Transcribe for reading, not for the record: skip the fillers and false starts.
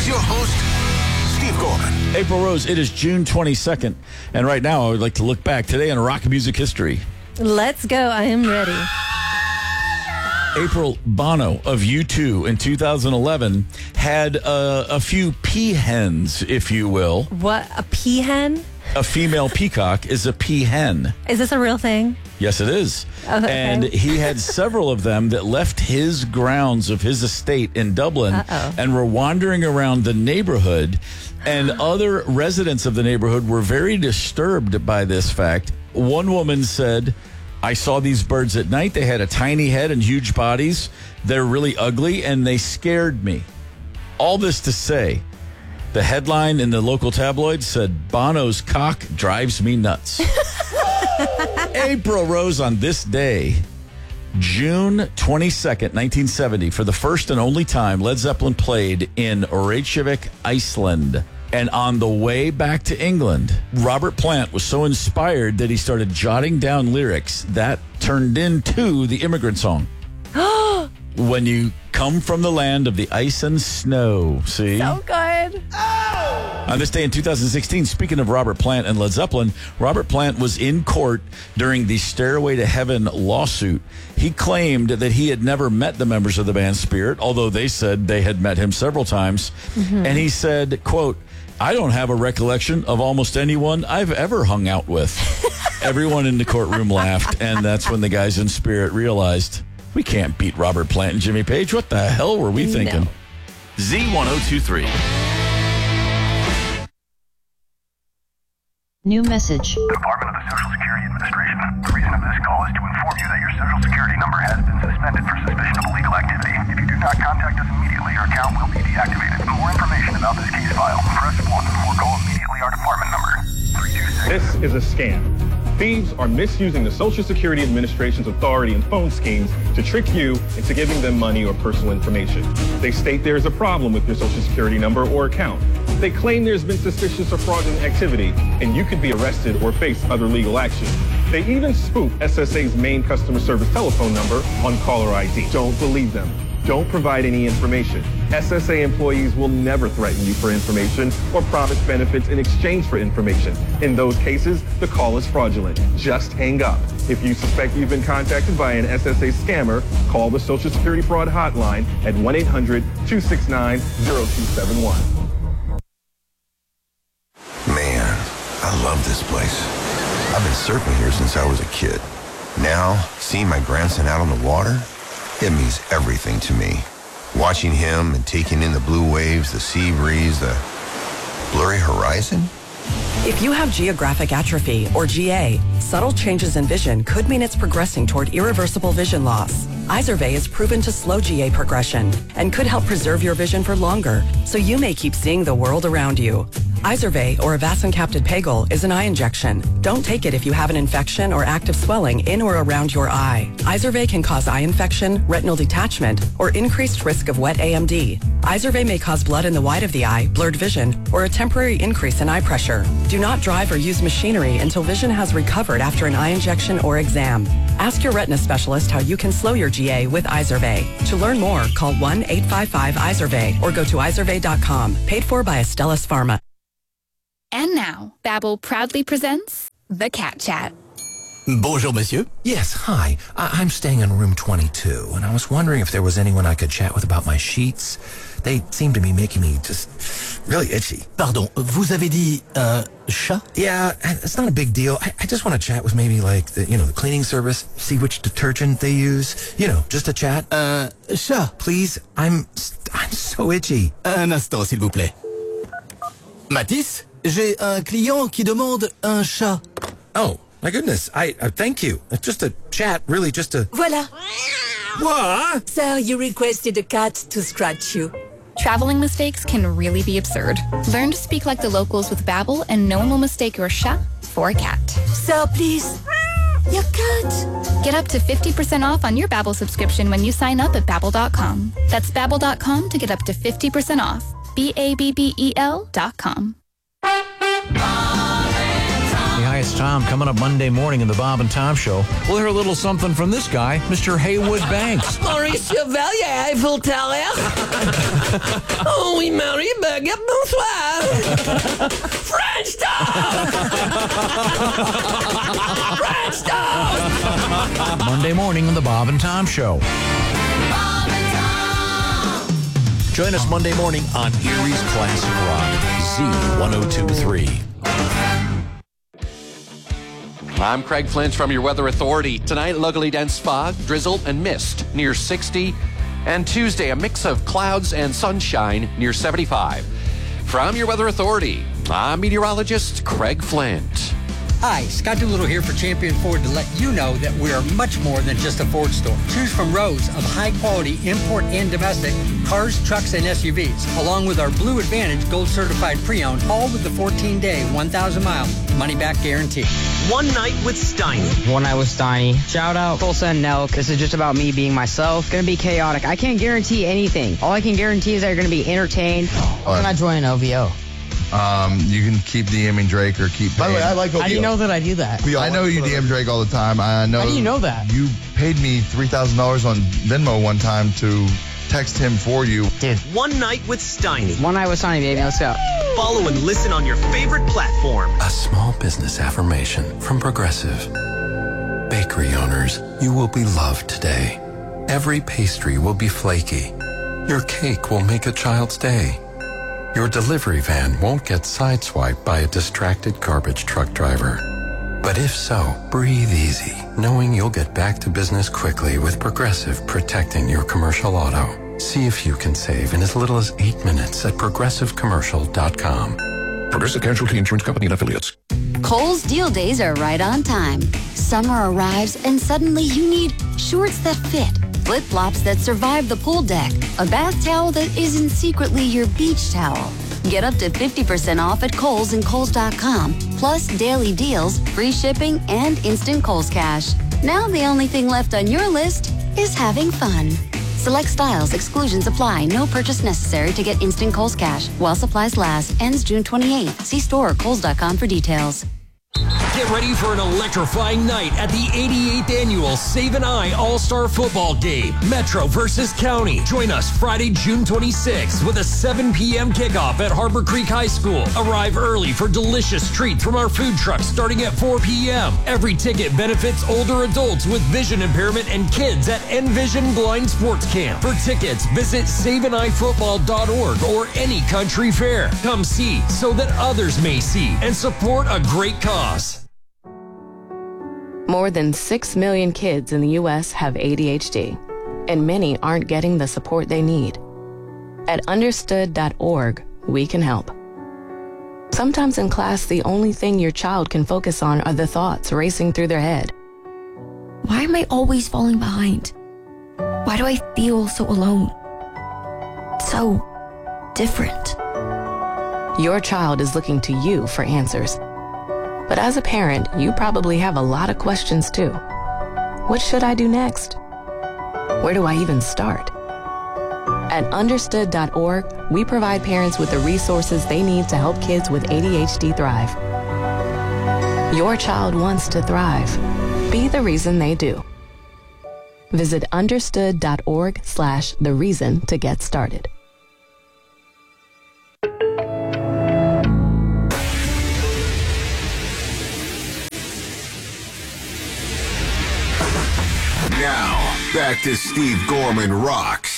your host, Steve Gorman. April Rose, it is June 22nd, and right now I would like to look back today on rock music history. Let's go. I am ready. April Bono of U2 in 2011 had a few peahens, if you will. What, a peahen? A female peacock is a peahen. Is this a real thing? Yes, it is. Okay. And he had several of them that left his grounds of his estate in Dublin and were wandering around the neighborhood. And other residents of the neighborhood were very disturbed by this fact. One woman said, I saw these birds at night. They had a tiny head and huge bodies. They're really ugly, and they scared me. All this to say, the headline in the local tabloid said, Bono's cock drives me nuts. April Rose, on this day, June 22nd, 1970, for the first and only time, Led Zeppelin played in Reykjavik, Iceland. And on the way back to England, Robert Plant was so inspired that he started jotting down lyrics that turned into the Immigrant Song. When you come from the land of the ice and snow. See? So good. On this day in 2016, speaking of Robert Plant and Led Zeppelin, Robert Plant was in court during the Stairway to Heaven lawsuit. He claimed that he had never met the members of the band Spirit, although they said they had met him several times. And he said, quote, I don't have a recollection of almost anyone I've ever hung out with. Everyone in the courtroom laughed, and that's when the guys in Spirit realized, we can't beat Robert Plant and Jimmy Page. What the hell were we thinking? No. Z1023. New message. Department of the Social Security Administration. The reason of this call is to inform you that your Social Security number has been suspended for suspicion of illegal activity. If you do not contact us immediately, your account will be deactivated. For more information about this case file, press 1 or call immediately our department number. 326. This is a scam. Thieves are misusing the Social Security Administration's authority and phone schemes to trick you into giving them money or personal information. They state there is a problem with your Social Security number or account. They claim there's been suspicious or fraudulent activity, and you could be arrested or face other legal action. They even spoof SSA's main customer service telephone number on caller ID. Don't believe them. Don't provide any information. SSA employees will never threaten you for information or promise benefits in exchange for information. In those cases, the call is fraudulent. Just hang up. If you suspect you've been contacted by an SSA scammer, call the Social Security Fraud Hotline at 1-800-269-0271. Man, I love this place. I've been surfing here since I was a kid. Now, seeing my grandson out on the water, it means everything to me. Watching him and taking in the blue waves, the sea breeze, the blurry horizon. If you have geographic atrophy, or GA, subtle changes in vision could mean it's progressing toward irreversible vision loss. Izervay is proven to slow GA progression and could help preserve your vision for longer, so you may keep seeing the world around you. Izervay, or avacincaptad pegol, is an eye injection. Don't take it if you have an infection or active swelling in or around your eye. Izervay can cause eye infection, retinal detachment, or increased risk of wet AMD. Izervay may cause blood in the white of the eye, blurred vision, or a temporary increase in eye pressure. Do not drive or use machinery until vision has recovered after an eye injection or exam. Ask your retina specialist how you can slow your GA with Izervay. To learn more, call 1-855-IZERVAY or go to izervay.com. Paid for by Astellas Pharma. And now, Babbel proudly presents The Cat Chat. Bonjour, monsieur. Yes, hi. I'm staying in room 22, and I was wondering if there was anyone I could chat with about my sheets. They seem to be making me just really itchy. Pardon, vous avez dit chat? Yeah, it's not a big deal. I just want to chat with maybe like the cleaning service, see which detergent they use. Just a chat. Chat. Please, I'm so itchy. Un instant, s'il vous plaît. Mathis, j'ai un client qui demande un chat. Oh, my goodness. I thank you. It's just a chat, really just a... Voilà. What? Sir, you requested a cat to scratch you. Traveling mistakes can really be absurd. Learn to speak like the locals with Babbel, and no one will mistake your chat for a cat. Sir, please. Your cat. Get up to 50% off on your Babbel subscription when you sign up at Babbel.com. That's Babbel.com to get up to 50% off. Babbel.com. Hi, it's Tom. Coming up Monday morning in the Bob and Tom Show, we'll hear a little something from this guy, Mr. Haywood Banks. Maurice Chevalier, Eiffel Tower. Oh, we married back bonsoir. French toast. French toast. Monday morning on the Bob and Tom Show. Bob and Tom. Join us Monday morning on Erie's Classic Rock, Z1023. I'm Craig Flint from your Weather Authority. Tonight, locally dense fog, drizzle, and mist near 60. And Tuesday, a mix of clouds and sunshine near 75. From your Weather Authority, I'm meteorologist Craig Flint. Hi, Scott Doolittle here for Champion Ford to let you know that we are much more than just a Ford store. Choose from rows of high-quality import and domestic cars, trucks, and SUVs, along with our Blue Advantage Gold Certified Pre-Owned, all with the 14-day, 1,000-mile money-back guarantee. One Night with Steiny. One Night with Steiny. Shout out Tulsa and Nelk. This is just about me being myself. Gonna be chaotic. I can't guarantee anything. All I can guarantee is that you're gonna be entertained. How can I join OVO? You can keep DMing Drake or keep paying. By the way, I like OVO. How do you know that I do that? I know you DM Drake all the time. I know. How do you know that? You paid me $3,000 on Venmo one time to text him for you. Dude. One Night with Steiny. One Night with Steiny, baby. Let's go. Follow and listen on your favorite platform. A small business affirmation from Progressive. Bakery owners, you will be loved today. Every pastry will be flaky. Your cake will make a child's day. Your delivery van won't get sideswiped by a distracted garbage truck driver. But if so, breathe easy, knowing you'll get back to business quickly with Progressive protecting your commercial auto. See if you can save in as little as 8 minutes at progressivecommercial.com. Progressive Casualty Insurance Company and Affiliates. Kohl's deal days are right on time. Summer arrives and suddenly you need shorts that fit, flip-flops that survive the pool deck, a bath towel that isn't secretly your beach towel. Get up to 50% off at Kohl's and Kohl's.com, plus daily deals, free shipping, and instant Kohl's Cash. Now the only thing left on your list is having fun. Select styles, exclusions apply. No purchase necessary to get instant Kohl's Cash. While supplies last. Ends June 28th. See store or Kohl's.com for details. Get ready for an electrifying night at the 88th Annual Save an Eye All-Star Football Game. Metro versus County. Join us Friday, June 26th with a 7 p.m. kickoff at Harbor Creek High School. Arrive early for delicious treats from our food trucks starting at 4 p.m. Every ticket benefits older adults with vision impairment and kids at Envision Blind Sports Camp. For tickets, visit saveaneyefootball.org or any country fair. Come see so that others may see and support a great cause. More than 6 million kids in the U.S. have ADHD, and many aren't getting the support they need. At understood.org, we can help. Sometimes in class, the only thing your child can focus on are the thoughts racing through their head. Why am I always falling behind? Why do I feel so alone? So different. Your child is looking to you for answers. But as a parent, you probably have a lot of questions too. What should I do next? Where do I even start? At understood.org, we provide parents with the resources they need to help kids with ADHD thrive. Your child wants to thrive. Be the reason they do. Visit understood.org/the reason to get started. Now, back to Steve Gorman Rocks